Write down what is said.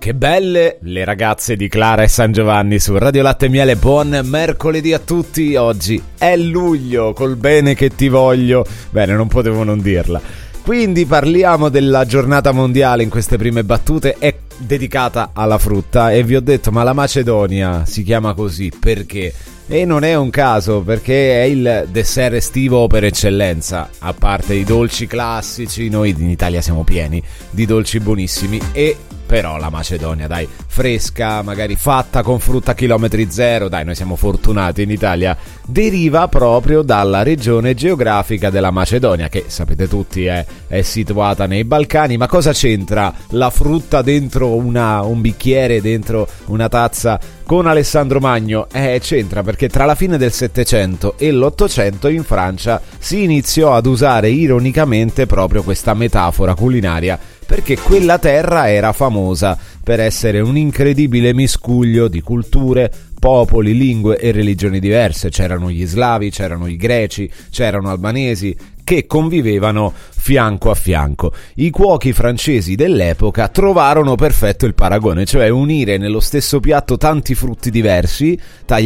Che belle le ragazze di Clara e San Giovanni su Radio Latte e Miele. Buon mercoledì a tutti. Oggi è luglio, col bene che ti voglio. Bene, non potevo non dirla. Quindi parliamo della giornata mondiale in queste prime battute. È dedicata alla frutta e vi ho detto, ma la Macedonia si chiama così perché? E non è un caso, perché è il dessert estivo per eccellenza. A parte i dolci classici, noi in Italia siamo pieni di dolci buonissimi, e però la Macedonia, dai, fresca, magari fatta con frutta chilometri zero, dai, noi siamo fortunati in Italia, deriva proprio dalla regione geografica della Macedonia, che sapete tutti è situata nei Balcani. Ma cosa c'entra la frutta dentro un bicchiere, dentro una tazza con Alessandro Magno? C'entra perché tra la fine del Settecento e l'Ottocento in Francia si iniziò ad usare ironicamente proprio questa metafora culinaria, perché quella terra era famosa per essere un incredibile miscuglio di culture, popoli, lingue e religioni diverse. C'erano gli slavi, c'erano i greci, c'erano albanesi che convivevano fianco a fianco. I cuochi francesi dell'epoca trovarono perfetto il paragone, cioè unire nello stesso piatto tanti frutti diversi,